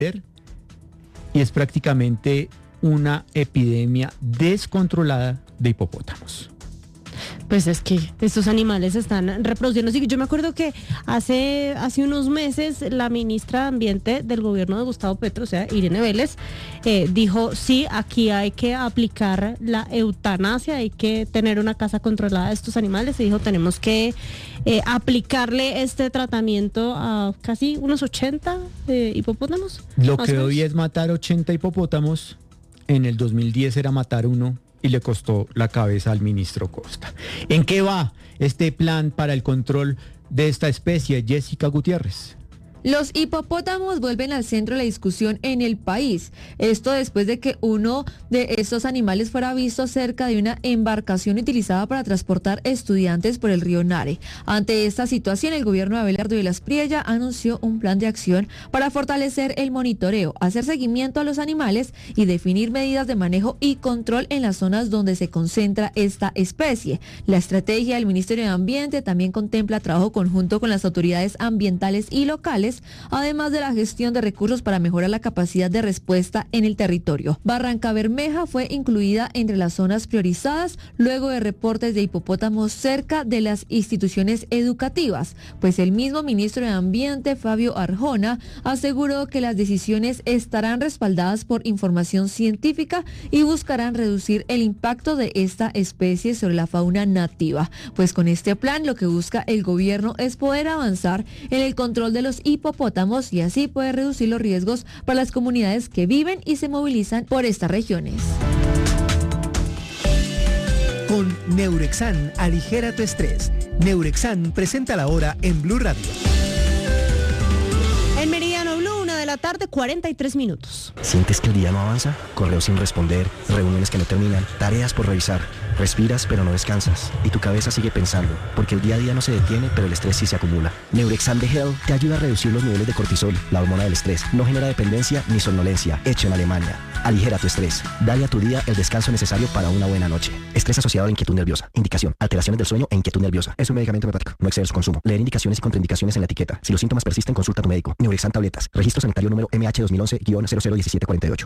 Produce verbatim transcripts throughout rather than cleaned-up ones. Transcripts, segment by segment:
y es prácticamente una epidemia descontrolada de hipopótamos. Pues es que estos animales están reproduciendo. Sí, yo me acuerdo que hace, hace unos meses la ministra de Ambiente del gobierno de Gustavo Petro, o sea, Irene Vélez, eh, dijo, sí, aquí hay que aplicar la eutanasia, hay que tener una casa controlada de estos animales. Y dijo, tenemos que eh, aplicarle este tratamiento a casi unos ochenta eh, hipopótamos. Lo que hoy es matar ochenta hipopótamos, en el dos mil diez era matar uno, y le costó la cabeza al ministro Costa. ¿En qué va este plan para el control de esta especie, Jessica Gutiérrez? Los hipopótamos vuelven al centro de la discusión en el país. Esto después de que uno de estos animales fuera visto cerca de una embarcación utilizada para transportar estudiantes por el río Nare. Ante esta situación, el gobierno de Abelardo de la Espriella anunció un plan de acción para fortalecer el monitoreo, hacer seguimiento a los animales y definir medidas de manejo y control en las zonas donde se concentra esta especie. La estrategia del Ministerio de Ambiente también contempla trabajo conjunto con las autoridades ambientales y locales, además de la gestión de recursos para mejorar la capacidad de respuesta en el territorio. Barranca Bermeja fue incluida entre las zonas priorizadas luego de reportes de hipopótamos cerca de las instituciones educativas, pues el mismo ministro de Ambiente, Fabio Arjona, aseguró que las decisiones estarán respaldadas por información científica y buscarán reducir el impacto de esta especie sobre la fauna nativa. Pues con este plan lo que busca el gobierno es poder avanzar en el control de los hipopótamos hipopótamos y así poder reducir los riesgos para las comunidades que viven y se movilizan por estas regiones. Con Neurexan, aligera tu estrés. Neurexan presenta la hora en Blue Radio. En Meridiano Blue, una de la tarde, cuarenta y tres minutos. ¿Sientes que el día no avanza? Correos sin responder, reuniones que no terminan, tareas por revisar. Respiras pero no descansas y tu cabeza sigue pensando, porque el día a día no se detiene, pero el estrés sí se acumula. Neurexam de Hell te ayuda a reducir los niveles de cortisol, la hormona del estrés. No genera dependencia ni somnolencia. Hecho en Alemania. Aligera tu estrés. Dale a tu día el descanso necesario para una buena noche. Estrés asociado a la inquietud nerviosa. Indicación: alteraciones del sueño e inquietud nerviosa. Es un medicamento homeopático. No excede su consumo. Leer indicaciones y contraindicaciones en la etiqueta. Si los síntomas persisten, consulta a tu médico. Neurexam tabletas. Registro sanitario número M H dos mil once guion cero cero diecisiete cuarenta y ocho.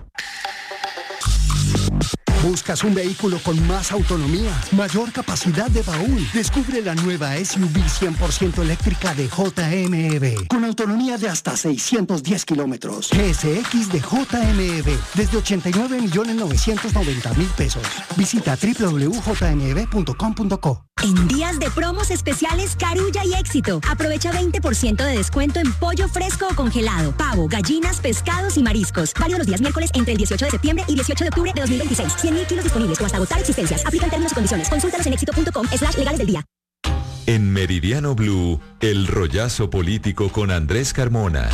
¿Buscas un vehículo con más autonomía, mayor capacidad de baúl? Descubre la nueva S U V cien por ciento eléctrica de J M E B, con autonomía de hasta seiscientos diez kilómetros. G S X de J M E B, desde ochenta y nueve millones novecientos noventa mil pesos. Visita doble u doble u doble u punto j m e b punto com punto co. En días de promos especiales Carulla y Éxito, aprovecha veinte por ciento de descuento en pollo fresco o congelado, pavo, gallinas, pescados y mariscos. Válido los días miércoles entre el dieciocho de septiembre y dieciocho de octubre de dos mil veintiséis. cien mil kilos disponibles o hasta agotar existencias. Aplican términos y condiciones. Consúltalos en éxito punto com slash legales del día. En Meridiano Blue, el rollazo político con Andrés Carmona.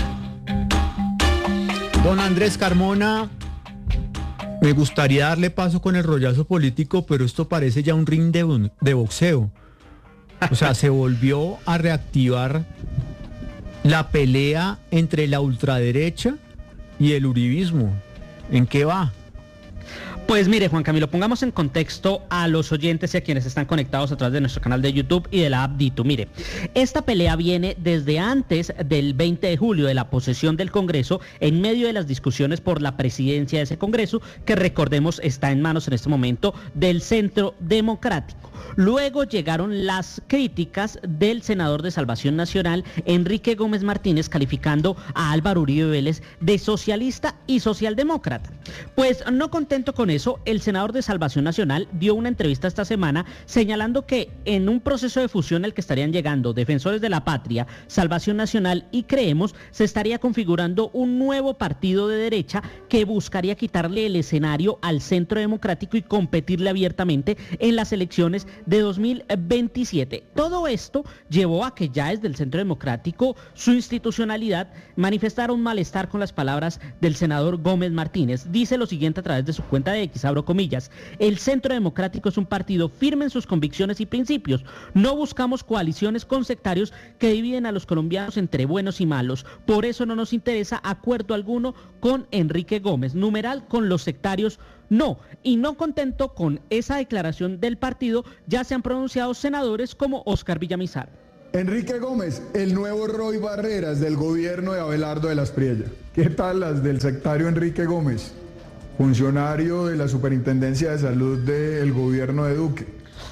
Don Andrés Carmona, me gustaría darle paso con el rollazo político, pero esto parece ya un ring de, de boxeo. O sea, se volvió a reactivar la pelea entre la ultraderecha y el uribismo. ¿En qué va? Pues mire, Juan Camilo, pongamos en contexto a los oyentes y a quienes están conectados a través de nuestro canal de YouTube y de la app Ditu. Mire, esta pelea viene desde antes del veinte de julio, de la posesión del Congreso, en medio de las discusiones por la presidencia de ese Congreso, que recordemos está en manos en este momento del Centro Democrático. Luego llegaron las críticas del senador de Salvación Nacional, Enrique Gómez Martínez, calificando a Álvaro Uribe Vélez de socialista y socialdemócrata. Pues no contento con eso, el senador de Salvación Nacional dio una entrevista esta semana señalando que en un proceso de fusión al que estarían llegando Defensores de la Patria, Salvación Nacional y Creemos, se estaría configurando un nuevo partido de derecha que buscaría quitarle el escenario al Centro Democrático y competirle abiertamente en las elecciones de dos mil veintisiete. Todo esto llevó a que ya desde el Centro Democrático, su institucionalidad, manifestara un malestar con las palabras del senador Gómez Martínez. Dice lo siguiente a través de su cuenta de X, abro comillas: el Centro Democrático es un partido firme en sus convicciones y principios. No buscamos coaliciones con sectarios que dividen a los colombianos entre buenos y malos. Por eso no nos interesa acuerdo alguno con Enrique Gómez. Numeral, con los sectarios no. Y no contento con esa declaración del partido, ya se han pronunciado senadores como Óscar Villamizar. Enrique Gómez, el nuevo Roy Barreras del gobierno de Abelardo de la Espriella. ¿Qué tal las del sectario Enrique Gómez, funcionario de la Superintendencia de Salud del gobierno de Duque?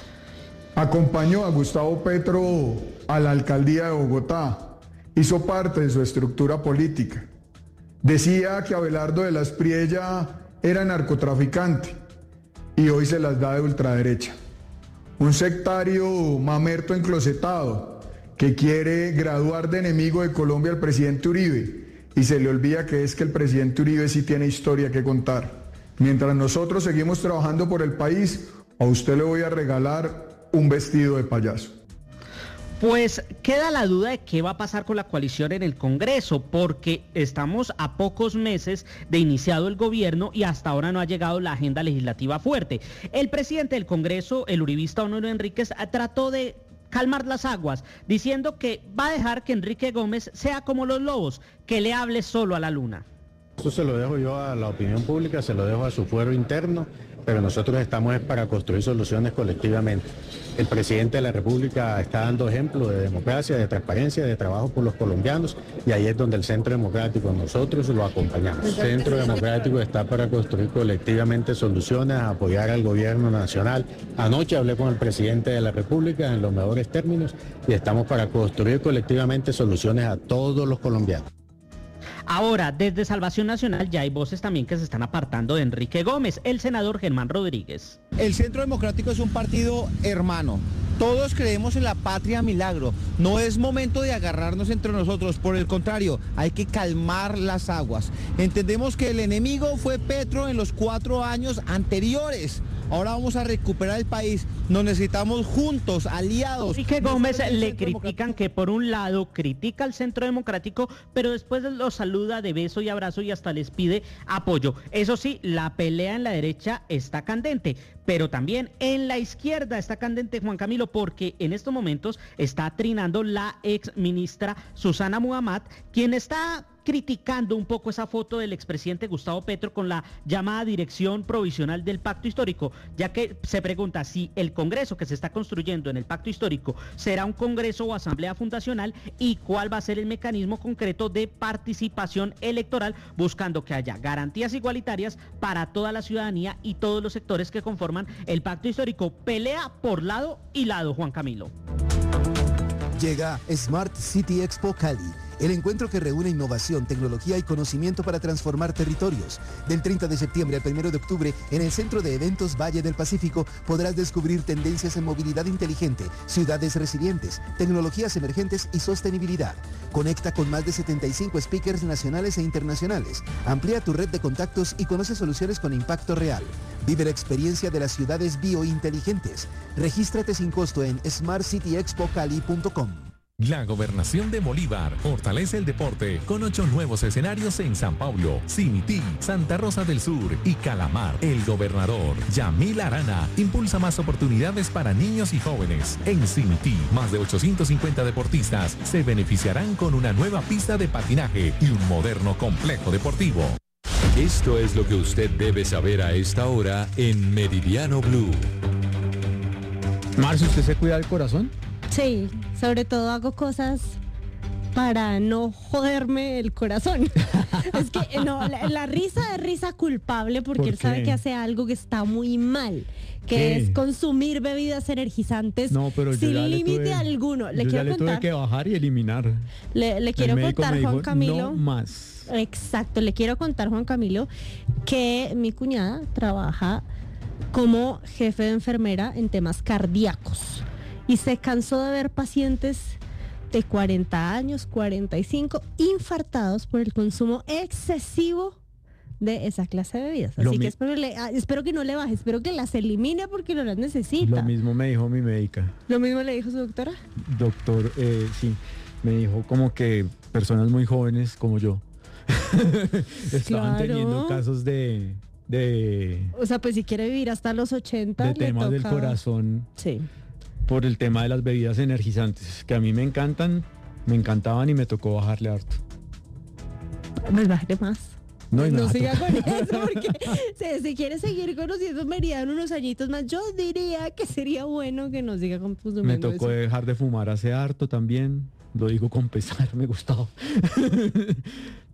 Acompañó a Gustavo Petro a la alcaldía de Bogotá, hizo parte de su estructura política. Decía que Abelardo de la Espriella era narcotraficante y hoy se las da de ultraderecha. Un sectario mamerto enclosetado que quiere graduar de enemigo de Colombia al presidente Uribe y se le olvida que es que el presidente Uribe sí tiene historia que contar. Mientras nosotros seguimos trabajando por el país, a usted le voy a regalar un vestido de payaso. Pues queda la duda de qué va a pasar con la coalición en el Congreso, porque estamos a pocos meses de iniciado el gobierno y hasta ahora no ha llegado la agenda legislativa fuerte. El presidente del Congreso, el uribista Honorio Enríquez, trató de calmar las aguas, diciendo que va a dejar que Enrique Gómez sea como los lobos, que le hable solo a la luna. Eso se lo dejo yo a la opinión pública, se lo dejo a su fuero interno, pero nosotros estamos para construir soluciones colectivamente. El presidente de la República está dando ejemplo de democracia, de transparencia, de trabajo por los colombianos, y ahí es donde el Centro Democrático, nosotros lo acompañamos. El Centro Democrático está para construir colectivamente soluciones, apoyar al gobierno nacional. Anoche hablé con el presidente de la República en los mejores términos y estamos para construir colectivamente soluciones a todos los colombianos. Ahora, desde Salvación Nacional ya hay voces también que se están apartando de Enrique Gómez, el senador Germán Rodríguez. El Centro Democrático es un partido hermano. Todos creemos en la patria milagro. No es momento de agarrarnos entre nosotros, por el contrario, hay que calmar las aguas. Entendemos que el enemigo fue Petro en los cuatro años anteriores. Ahora vamos a recuperar el país. Nos necesitamos juntos, aliados. Enrique Gómez le critican que por un lado critica al Centro Democrático, pero después los saluda de beso y abrazo y hasta les pide apoyo. Eso sí, la pelea en la derecha está candente, pero también en la izquierda está candente, Juan Camilo, porque en estos momentos está trinando la ex ministra Susana Muhammad, quien está criticando un poco esa foto del expresidente Gustavo Petro con la llamada dirección provisional del pacto histórico, ya que se pregunta si el Congreso que se está construyendo en el pacto histórico será un Congreso o asamblea fundacional y cuál va a ser el mecanismo concreto de participación electoral, buscando que haya garantías igualitarias para toda la ciudadanía y todos los sectores que conforman el pacto histórico. Pelea por lado y lado, Juan Camilo. Llega Smart City Expo Cali, el encuentro que reúne innovación, tecnología y conocimiento para transformar territorios. Del treinta de septiembre al primero de octubre, en el Centro de Eventos Valle del Pacífico, podrás descubrir tendencias en movilidad inteligente, ciudades resilientes, tecnologías emergentes y sostenibilidad. Conecta con más de setenta y cinco speakers nacionales e internacionales. Amplía tu red de contactos y conoce soluciones con impacto real. Vive la experiencia de las ciudades biointeligentes. Regístrate sin costo en smart city expo cali punto com. La Gobernación de Bolívar fortalece el deporte con ocho nuevos escenarios en San Pablo, Simití, Santa Rosa del Sur y Calamar. El gobernador Yamil Arana impulsa más oportunidades para niños y jóvenes. En Simití, más de ochocientos cincuenta deportistas se beneficiarán con una nueva pista de patinaje y un moderno complejo deportivo. Esto es lo que usted debe saber a esta hora en Meridiano Blue. Marcio, ¿usted se cuida del corazón? Sí, sobre todo hago cosas para no joderme el corazón. Es que no, la, la risa es risa culpable porque ¿Por él sabe qué? que hace algo que está muy mal, que ¿Qué? es consumir bebidas energizantes No, pero yo sin ya le límite tuve- alguno. Le yo ya quiero le tuve contar, que bajar y eliminar. le, le El quiero médico contar, me Juan dijo, Camilo. no más. Exacto, le quiero contar, Juan Camilo, que mi cuñada trabaja como jefe de enfermera en temas cardíacos y se cansó de ver pacientes de cuarenta años, cuarenta y cinco, infartados por el consumo excesivo de esa clase de bebidas. Lo Así mi- que espero, le- ah, espero que no le baje, espero que las elimine porque no las necesita. Lo mismo me dijo mi médica. Lo mismo le dijo su doctora. Doctor, eh, sí, me dijo como que personas muy jóvenes como yo estaban Claro. teniendo casos de, de, O sea, pues si quiere vivir hasta los ochenta, de le temas del toca- corazón Sí. por el tema de las bebidas energizantes, que a mí me encantan, me encantaban y me tocó bajarle harto. Pues bájale más. No, y me No va a siga tocar. con eso, porque si, si quiere seguir conociendo Meridiano unos añitos más, yo diría que sería bueno que nos siga consumiendo Me tocó eso. dejar de fumar hace harto también, lo digo con pesar, me gustaba.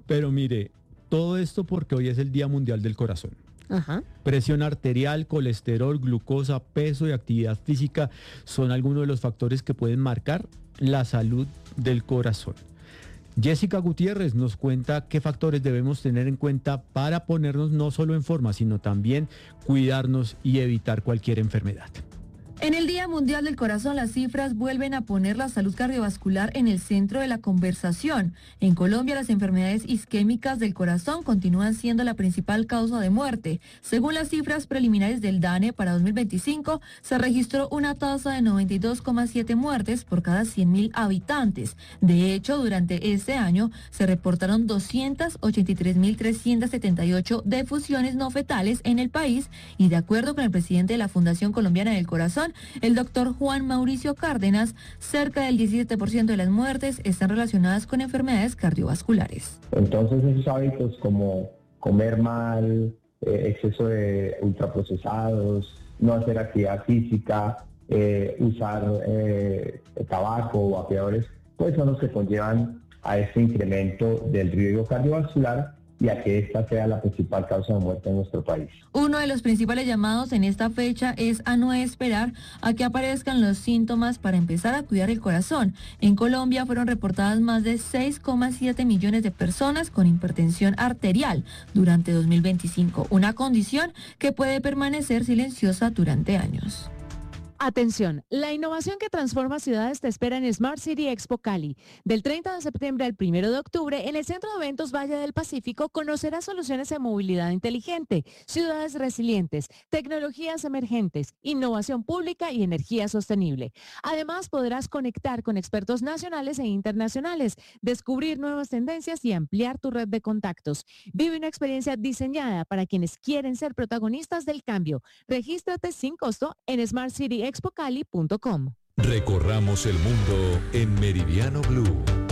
Pero mire, todo esto porque hoy es el Día Mundial del Corazón. Ajá. Presión arterial, colesterol, glucosa, peso y actividad física son algunos de los factores que pueden marcar la salud del corazón. Jessica Gutiérrez nos cuenta qué factores debemos tener en cuenta para ponernos no solo en forma, sino también cuidarnos y evitar cualquier enfermedad. En el Día Mundial del Corazón, las cifras vuelven a poner la salud cardiovascular en el centro de la conversación. En Colombia, las enfermedades isquémicas del corazón continúan siendo la principal causa de muerte. Según las cifras preliminares del DANE para dos mil veinticinco, se registró una tasa de noventa y dos coma siete muertes por cada cien mil habitantes. De hecho, durante este año se reportaron doscientas ochenta y tres mil trescientas setenta y ocho defusiones no fetales en el país y, de acuerdo con el presidente de la Fundación Colombiana del Corazón, el doctor Juan Mauricio Cárdenas, cerca del diecisiete por ciento de las muertes están relacionadas con enfermedades cardiovasculares. Entonces esos hábitos como comer mal, eh, exceso de ultraprocesados, no hacer actividad física, eh, usar eh, tabaco o vapeadores, pues son los que conllevan a este incremento del riesgo cardiovascular y a que esta sea la principal causa de muerte en nuestro país. Uno de los principales llamados en esta fecha es a no esperar a que aparezcan los síntomas para empezar a cuidar el corazón. En Colombia fueron reportadas más de seis coma siete millones de personas con hipertensión arterial durante dos mil veinticinco, una condición que puede permanecer silenciosa durante años. Atención, la innovación que transforma ciudades te espera en Smart City Expo Cali. Del treinta de septiembre al primero de octubre, en el Centro de Eventos Valle del Pacífico conocerás soluciones de movilidad inteligente, ciudades resilientes, tecnologías emergentes, innovación pública y energía sostenible. Además, podrás conectar con expertos nacionales e internacionales, descubrir nuevas tendencias y ampliar tu red de contactos. Vive una experiencia diseñada para quienes quieren ser protagonistas del cambio. Regístrate sin costo en smart city expo cali punto com. Recorramos el mundo en Meridiano Blue.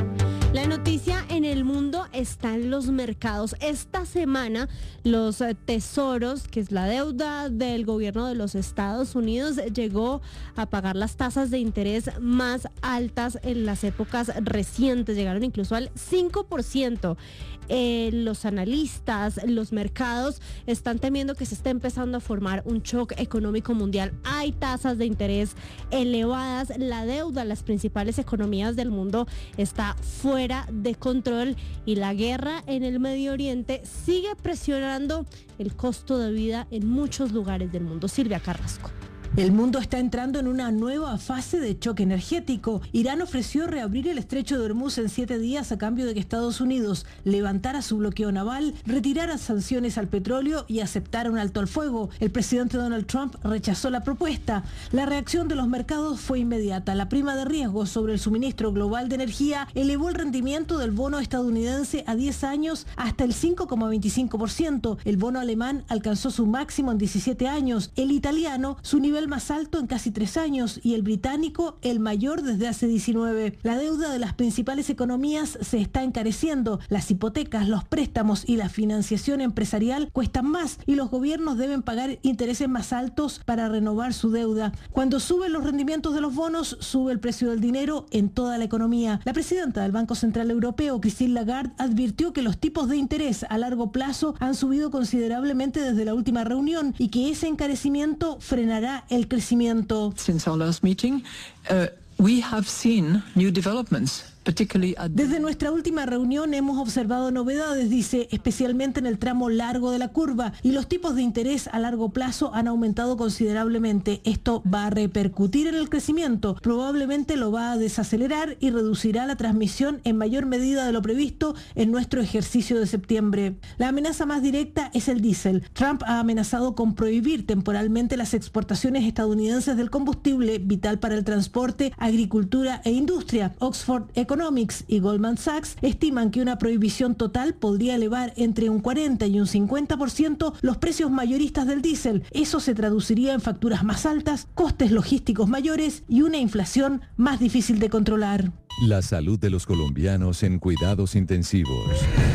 La noticia en el mundo está en los mercados. Esta semana los tesoros, que es la deuda del gobierno de los Estados Unidos, llegó a pagar las tasas de interés más altas en las épocas recientes. Llegaron incluso al cinco por ciento. Eh, los analistas, los mercados están temiendo que se esté empezando a formar un shock económico mundial. Hay tasas de interés elevadas, la deuda en las principales economías del mundo está fuera de control y la guerra en el Medio Oriente sigue presionando el costo de vida en muchos lugares del mundo. Silvia Carrasco. El mundo está entrando en una nueva fase de choque energético. Irán ofreció reabrir el estrecho de Hormuz en siete días a cambio de que Estados Unidos levantara su bloqueo naval, retirara sanciones al petróleo y aceptara un alto al fuego. El presidente Donald Trump rechazó la propuesta. La reacción de los mercados fue inmediata. La prima de riesgo sobre el suministro global de energía elevó el rendimiento del bono estadounidense a diez años hasta el cinco coma veinticinco por ciento. El bono alemán alcanzó su máximo en diecisiete años. El italiano, su nivel más alto en casi tres años, y el británico el mayor desde hace diecinueve. La deuda de las principales economías se está encareciendo. Las hipotecas, los préstamos y la financiación empresarial cuestan más y los gobiernos deben pagar intereses más altos para renovar su deuda. Cuando suben los rendimientos de los bonos, sube el precio del dinero en toda la economía. La presidenta del Banco Central Europeo, Christine Lagarde, advirtió que los tipos de interés a largo plazo han subido considerablemente desde la última reunión y que ese encarecimiento frenará el crecimiento. Since our last meeting, uh, we have seen new developments. Desde nuestra última reunión hemos observado novedades, dice, especialmente en el tramo largo de la curva, y los tipos de interés a largo plazo han aumentado considerablemente. Esto va a repercutir en el crecimiento, probablemente lo va a desacelerar y reducirá la transmisión en mayor medida de lo previsto en nuestro ejercicio de septiembre. La amenaza más directa es el diésel. Trump ha amenazado con prohibir temporalmente las exportaciones estadounidenses del combustible vital para el transporte, agricultura e industria. Oxford Economics Economics y Goldman Sachs estiman que una prohibición total podría elevar entre un cuarenta y un cincuenta por ciento los precios mayoristas del diésel. Eso se traduciría en facturas más altas, costes logísticos mayores y una inflación más difícil de controlar. La salud de los colombianos en cuidados intensivos.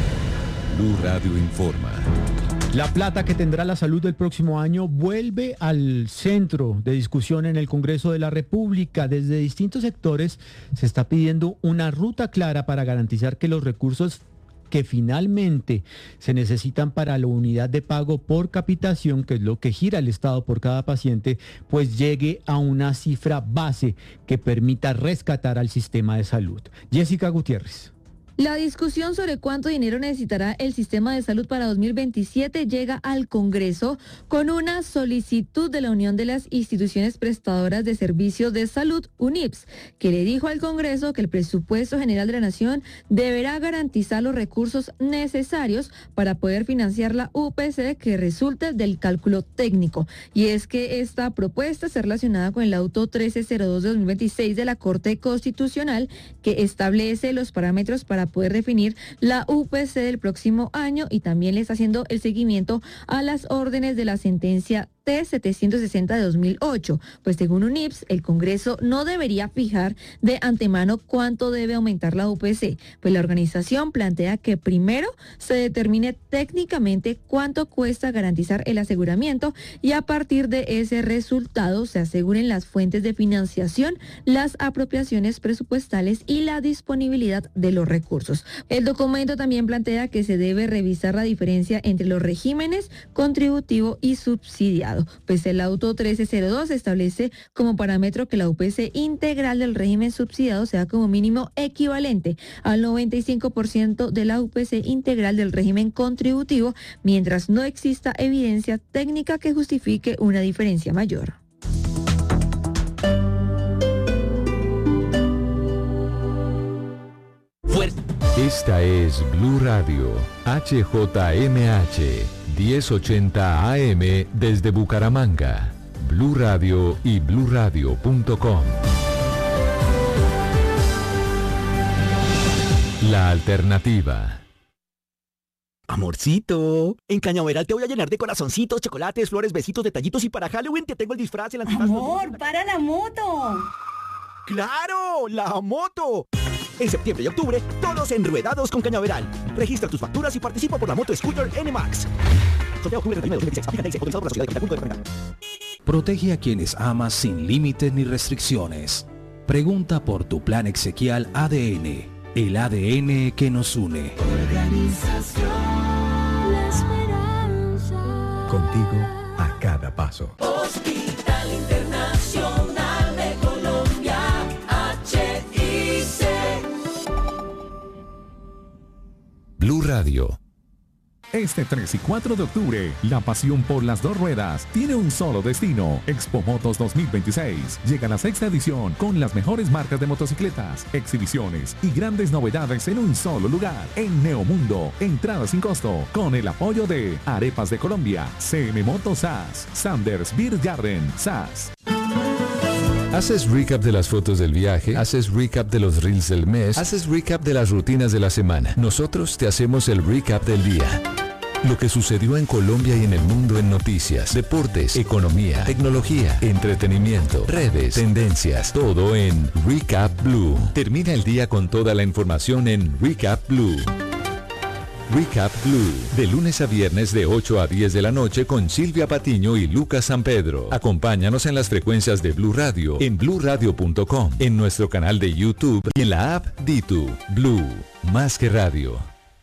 Blue Radio informa. La plata que tendrá la salud del próximo año vuelve al centro de discusión en el Congreso de la República. Desde distintos sectores se está pidiendo una ruta clara para garantizar que los recursos que finalmente se necesitan para la unidad de pago por capitación, que es lo que gira el Estado por cada paciente, pues llegue a una cifra base que permita rescatar al sistema de salud. Jessica Gutiérrez. La discusión sobre cuánto dinero necesitará el sistema de salud para dos mil veintisiete llega al Congreso con una solicitud de la Unión de las Instituciones Prestadoras de Servicios de Salud, UNIPS, que le dijo al Congreso que el presupuesto general de la Nación deberá garantizar los recursos necesarios para poder financiar la U P C que resulte del cálculo técnico. Y es que esta propuesta está relacionada con el auto trece cero dos de dos mil veintiséis de la Corte Constitucional, que establece los parámetros para poder definir la U P C del próximo año, y también le está haciendo el seguimiento a las órdenes de la sentencia T setecientos sesenta de dos mil ocho. Pues según UNIPS, el Congreso no debería fijar de antemano cuánto debe aumentar la U P C, pues la organización plantea que primero se determine técnicamente cuánto cuesta garantizar el aseguramiento, y a partir de ese resultado se aseguren las fuentes de financiación, las apropiaciones presupuestales y la disponibilidad de los recursos. El documento también plantea que se debe revisar la diferencia entre los regímenes contributivo y subsidiado, pues el auto trece cero dos establece como parámetro que la U P C integral del régimen subsidiado sea como mínimo equivalente al noventa y cinco por ciento de la U P C integral del régimen contributivo, mientras no exista evidencia técnica que justifique una diferencia mayor. Esta es Blue Radio, H J M H, diez ochenta A M desde Bucaramanga. Blue Radio y blue radio punto com. La alternativa. Amorcito, en Cañaveral te voy a llenar de corazoncitos, chocolates, flores, besitos, detallitos, y para Halloween te tengo el disfraz, el antifaz. Amor, para la moto. ¡Claro! ¡La moto! En septiembre y octubre, todos enruedados con Cañaveral. Registra tus facturas y participa por la moto Scooter N MAX. Sorteo octubre treinta y uno de dos mil veintiséis. Aplica ley autorizado por la ciudad de Capital. Protege a quienes amas sin límites ni restricciones. Pregunta por tu plan exequial A D N. El A D N que nos une. Organización La Esperanza. Contigo a cada paso. Hospital Internacional de Colombia, H I C. Blue Radio. Este tres y cuatro de octubre, la pasión por las dos ruedas tiene un solo destino. Expo Motos dos mil veintiséis. Llega la sexta edición con las mejores marcas de motocicletas, exhibiciones y grandes novedades en un solo lugar. En Neomundo, entrada sin costo, con el apoyo de Arepas de Colombia, C M Motos S A S, Sanders Beer Garden S A S. Haces recap de las fotos del viaje, haces recap de los reels del mes, haces recap de las rutinas de la semana. Nosotros te hacemos el recap del día. Lo que sucedió en Colombia y en el mundo en noticias, deportes, economía, tecnología, entretenimiento, redes, tendencias, todo en Recap Blue. Termina el día con toda la información en Recap Blue. Recap Blue, de lunes a viernes de ocho a diez de la noche con Silvia Patiño y Lucas San Pedro. Acompáñanos en las frecuencias de Blue Radio, en blue radio punto com, en nuestro canal de YouTube y en la app Ditu. Blue, más que radio.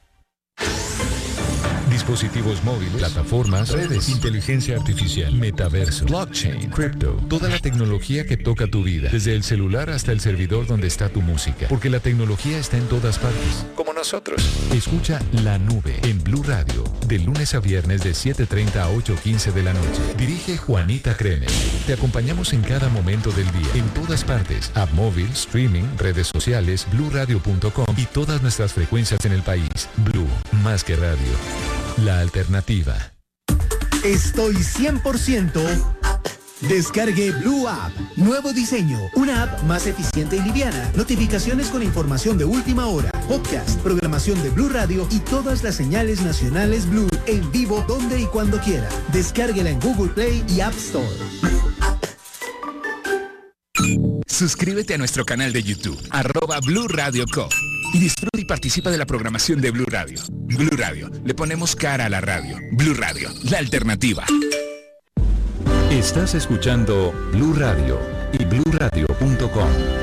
Dispositivos móviles, plataformas, redes, inteligencia artificial, metaverso, blockchain, crypto, toda la tecnología que toca tu vida, desde el celular hasta el servidor donde está tu música, porque la tecnología está en todas partes, como nosotros. Escucha La Nube en Blue Radio, de lunes a viernes de siete treinta a ocho quince de la noche. Dirige Juanita Kremer. Te acompañamos en cada momento del día, en todas partes, app móvil, streaming, redes sociales, blue radio punto com y todas nuestras frecuencias en el país. Blue, más que radio. La alternativa. Estoy cien por ciento. Descargue Blue App. Nuevo diseño. Una app más eficiente y liviana. Notificaciones con información de última hora. Podcast, programación de Blue Radio y todas las señales nacionales Blue en vivo donde y cuando quiera. Descárguela en Google Play y App Store. Suscríbete a nuestro canal de YouTube, arroba Blue Radio Co. Y disfruta y participa de la programación de Blue Radio. Blue Radio, le ponemos cara a la radio. Blue Radio, la alternativa. Estás escuchando Blue Radio y blue radio punto com.